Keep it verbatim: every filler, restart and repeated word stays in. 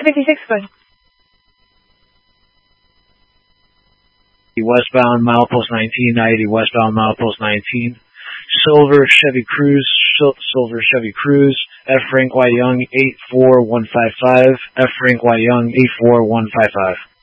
fifty-six, good. Westbound, milepost nineteen, I eighty westbound, milepost nineteen. Silver Chevy Cruze, Sil- Silver Chevy Cruze, F Frank Y Young, eight four one five five, F Frank Y Young, eight four one five five.